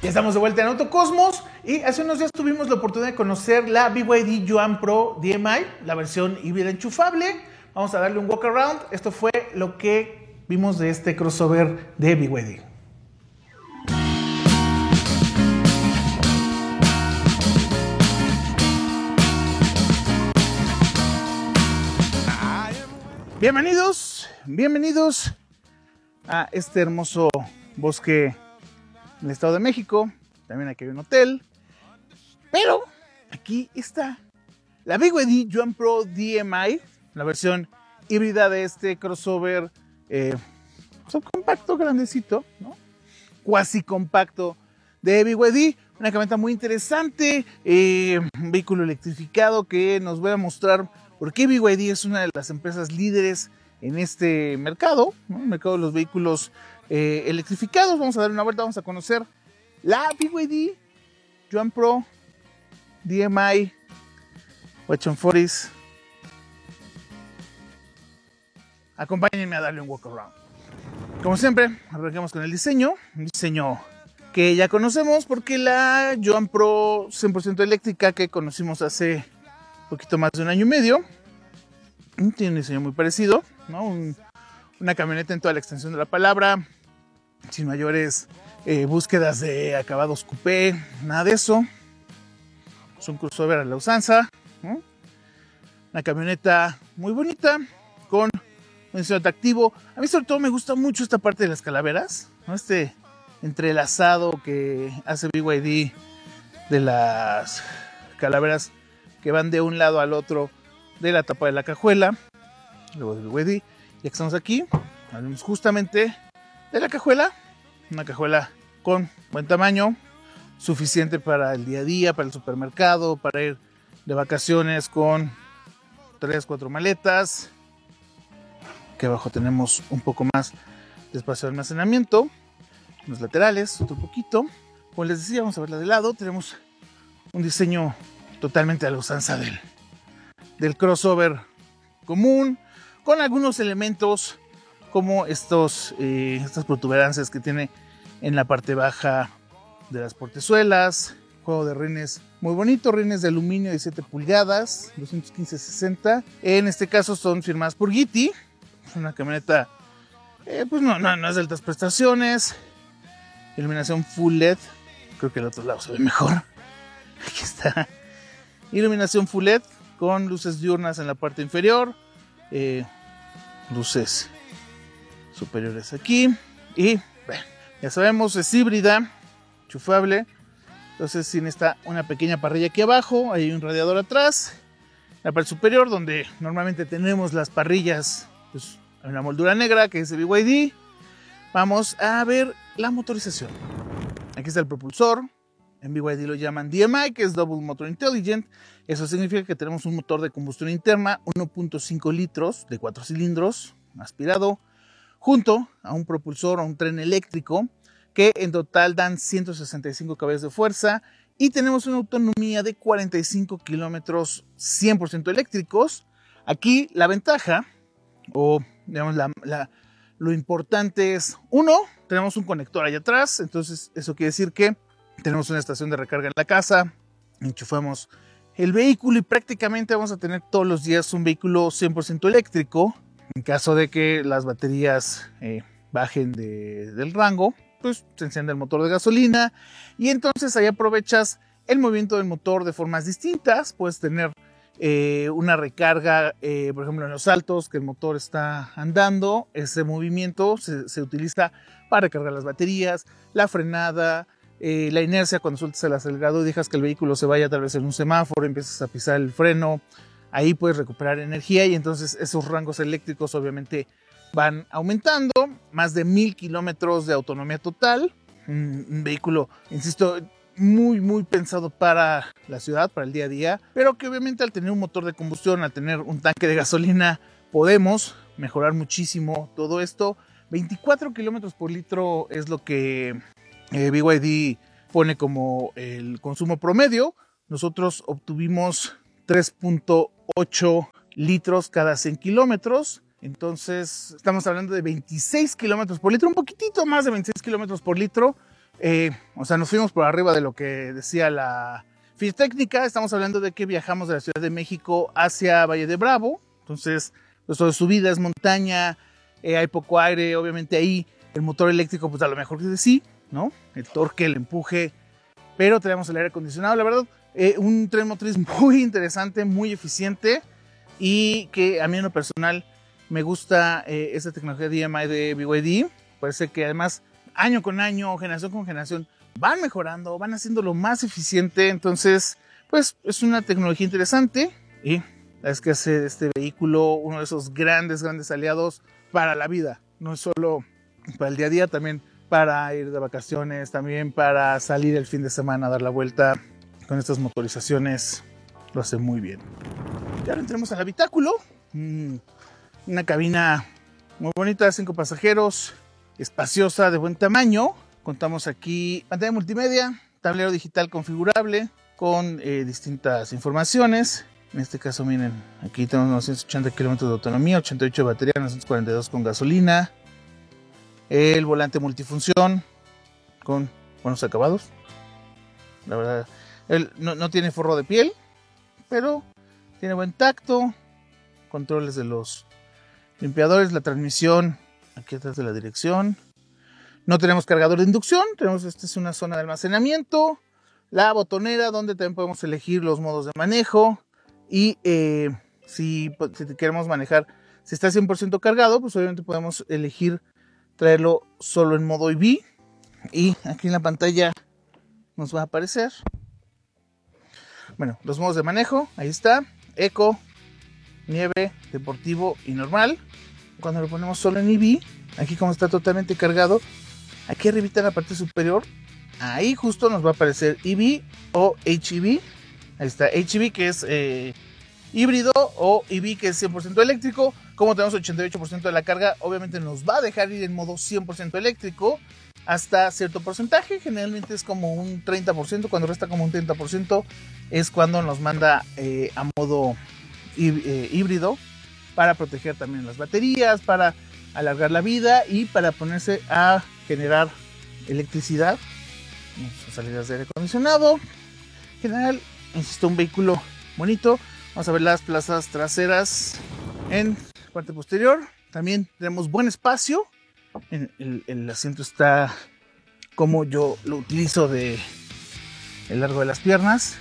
Ya estamos de vuelta en Autocosmos y hace unos días tuvimos la oportunidad de conocer la BYD Yuan Pro DMI, la versión híbrida enchufable. Vamos a darle un walk around. Esto fue lo que vimos de este crossover de BYD. Bienvenidos a este hermoso bosque en el Estado de México. También aquí hay un hotel. Pero aquí está la BYD Yuan Pro DMI, la versión híbrida de este crossover subcompacto, grandecito, ¿no? Cuasi compacto de BYD. Una camioneta muy interesante, un vehículo electrificado que nos va a mostrar por qué BYD es una de las empresas líderes en este mercado, ¿no? El mercado de los vehículos electrificados. Vamos a dar una vuelta, vamos a conocer la BYD Yuan Pro DMI Watch and Forties. Acompáñenme a darle un walk around. Como siempre, arranquemos con el diseño. Un diseño que ya conocemos porque la Yuan Pro 100% eléctrica que conocimos hace poquito más de un año y medio tiene un diseño muy parecido, ¿no? Una camioneta en toda la extensión de la palabra, sin mayores búsquedas de acabados coupé, nada de eso. Es un crossover a la usanza, ¿no? Una camioneta muy bonita con un diseño atractivo. A mí sobre todo me gusta mucho esta parte de las calaveras, ¿no? Este entrelazado que hace BYD de las calaveras que van de un lado al otro de la tapa de la cajuela. Luego de BYD, ya que estamos aquí, hablemos justamente de la cajuela. Una cajuela con buen tamaño, suficiente para el día a día, para el supermercado, para ir de vacaciones con 3-4 maletas. Aquí abajo tenemos un poco más de espacio de almacenamiento. Los laterales, otro poquito. Como les decía, vamos a verla de lado. Tenemos un diseño totalmente a la usanza del crossover común, con algunos elementos como estas protuberancias que tiene en la parte baja de las portezuelas. Juego de rines muy bonito, rines de aluminio de 7 pulgadas, 215/60. En este caso son firmadas por Gitti. Es una camioneta, pues no es de altas prestaciones. Iluminación full LED. Creo que el otro lado se ve mejor. Aquí está. Iluminación full LED con luces diurnas en la parte inferior. Luces superiores aquí. Y bueno, ya sabemos, es híbrida, enchufable. Entonces tiene una pequeña parrilla aquí abajo. Hay un radiador atrás. La parte superior, donde normalmente tenemos las parrillas, pues hay una moldura negra que es BYD. Vamos a ver la motorización. Aquí está el propulsor. En BYD lo llaman DMI, que es Double Motor Intelligent. Eso significa que tenemos un motor de combustión interna 1.5 litros de 4 cilindros aspirado, junto a un propulsor o un tren eléctrico que en total dan 165 caballos de fuerza y tenemos una autonomía de 45 kilómetros 100% eléctricos. Aquí la ventaja, o digamos lo importante es, uno, tenemos un conector allá atrás, entonces eso quiere decir que tenemos una estación de recarga en la casa, enchufamos el vehículo y prácticamente vamos a tener todos los días un vehículo 100% eléctrico. En caso de que las baterías bajen del rango, pues se enciende el motor de gasolina y entonces ahí aprovechas el movimiento del motor de formas distintas. Puedes tener una recarga, por ejemplo en los saltos que el motor está andando, ese movimiento se utiliza para recargar las baterías, la frenada, la inercia cuando sueltas el acelerador y dejas que el vehículo se vaya tal vez en un semáforo, empiezas a pisar el freno, ahí puedes recuperar energía y entonces esos rangos eléctricos obviamente van aumentando. Más de 1000 kilómetros de autonomía total, un vehículo, insisto, muy pensado para la ciudad, para el día a día, pero que obviamente al tener un motor de combustión, al tener un tanque de gasolina, podemos mejorar muchísimo todo esto. 24 kilómetros por litro es lo que BYD pone como el consumo promedio. Nosotros obtuvimos 3.8 litros cada 100 kilómetros. Entonces estamos hablando de 26 kilómetros por litro, un poquitito más de 26 kilómetros por litro O sea, nos fuimos por arriba de lo que decía la ficha técnica. Estamos hablando de que viajamos de la Ciudad de México hacia Valle de Bravo. Entonces, pues todo es subida, es montaña, hay poco aire. Obviamente ahí el motor eléctrico, pues a lo mejor que sí, ¿no? El torque, el empuje. Pero tenemos el aire acondicionado. La verdad, un tren motriz muy interesante, muy eficiente. Y que a mí en lo personal me gusta esta tecnología DMI de BYD. Parece que además año con año, generación con generación, van mejorando, van haciéndolo más eficiente. Entonces, pues es una tecnología interesante y es que hace de este vehículo uno de esos grandes aliados para la vida. No es solo para el día a día, también para ir de vacaciones, también para salir el fin de semana a dar la vuelta. Con estas motorizaciones lo hace muy bien. Ya entremos al habitáculo. Una cabina muy bonita, 5 pasajeros, espaciosa, de buen tamaño. Contamos aquí pantalla multimedia, tablero digital configurable con distintas informaciones. En este caso, miren, aquí tenemos 980 kilómetros de autonomía, 88 de batería, 942 con gasolina. El volante multifunción con buenos acabados. La verdad, él no tiene forro de piel, pero tiene buen tacto. Controles de los limpiadores, la transmisión aquí atrás de la dirección. No tenemos cargador de inducción, esta es una zona de almacenamiento, la botonera donde también podemos elegir los modos de manejo y si queremos manejar, si está 100% cargado, pues obviamente podemos elegir traerlo solo en modo EV y aquí en la pantalla nos va a aparecer, bueno, los modos de manejo, ahí está, Eco, nieve, deportivo y normal. Cuando lo ponemos solo en EV, aquí como está totalmente cargado, aquí arribita en la parte superior, ahí justo nos va a aparecer EV o HEV. Ahí está HEV, que es híbrido, o EV, que es 100% eléctrico. Como tenemos 88% de la carga, obviamente nos va a dejar ir en modo 100% eléctrico hasta cierto porcentaje. Generalmente es como un 30%, cuando resta como un 30% es cuando nos manda a modo híbrido, para proteger también las baterías, para alargar la vida y para ponerse a generar electricidad. Sus salidas de aire acondicionado. En general, insisto, un vehículo bonito. Vamos a ver las plazas traseras en parte posterior. También tenemos buen espacio. El asiento está como yo lo utilizo de el largo de las piernas.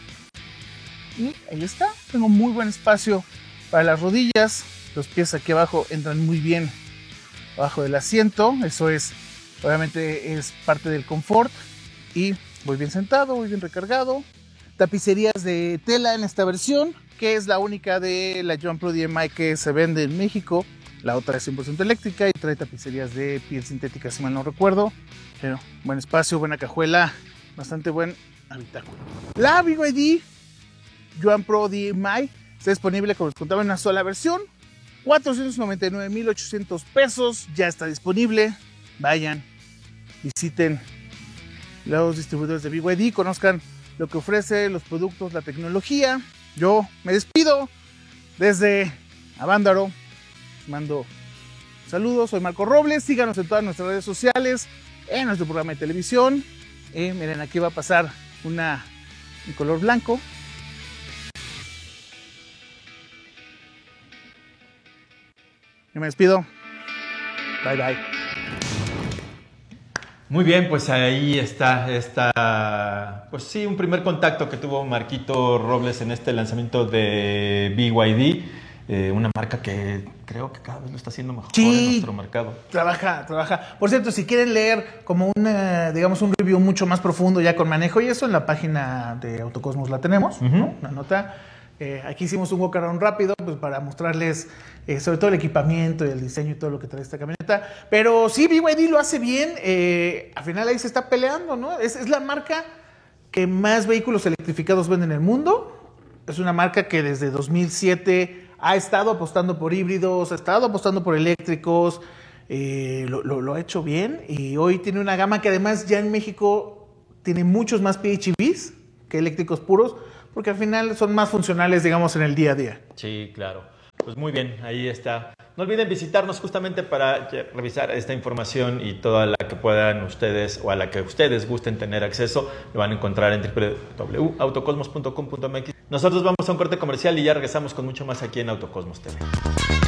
Y ahí está. Tengo muy buen espacio para las rodillas. Los pies aquí abajo entran muy bien abajo del asiento. Eso es, obviamente, es parte del confort. Y voy bien sentado, voy bien recargado. Tapicerías de tela en esta versión, que es la única de la Yuan Pro DMI que se vende en México. La otra es 100% eléctrica y trae tapicerías de piel sintética, si mal no recuerdo. Pero buen espacio, buena cajuela, bastante buen habitáculo. La BYD Yuan Pro DMI está disponible, como les contaba, en una sola versión. 499,800 pesos. Ya está disponible. Vayan, visiten los distribuidores de BYD, conozcan lo que ofrece, los productos, la tecnología. Yo me despido desde Avándaro. Mando saludos, soy Marco Robles. Síganos en todas nuestras redes sociales, en nuestro programa de televisión. Miren, aquí va a pasar una en color blanco. Yo me despido. Bye, bye. Muy bien, pues ahí está, pues sí, un primer contacto que tuvo Marquito Robles en este lanzamiento de BYD, una marca que creo que cada vez lo está haciendo mejor en nuestro mercado. Trabaja. Por cierto, si quieren leer como digamos un review mucho más profundo ya con manejo y eso, en la página de Autocosmos la tenemos, ¿no? Una nota. Aquí hicimos un walk-around rápido pues, para mostrarles sobre todo el equipamiento y el diseño y todo lo que trae esta camioneta. Pero sí, BYD lo hace bien. Al final ahí se está peleando, ¿no? Es la marca que más vehículos electrificados vende en el mundo. Es una marca que desde 2007 ha estado apostando por híbridos, ha estado apostando por eléctricos. Lo ha hecho bien. Y hoy tiene una gama que además ya en México tiene muchos más PHEVs que eléctricos puros, porque al final son más funcionales, digamos, en el día a día. Sí, claro. Pues muy bien, ahí está No olviden visitarnos justamente para revisar esta información y toda la que puedan ustedes o a la que ustedes gusten tener acceso. Lo van a encontrar en www.autocosmos.com.mx. Nosotros vamos a un corte comercial y ya regresamos con mucho más aquí en Autocosmos TV.